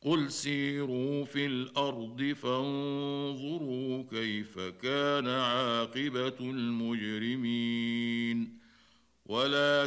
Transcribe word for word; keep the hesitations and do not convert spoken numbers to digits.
قل سيروا في الارض فانظروا كيف كان عاقبه المجرمين ولا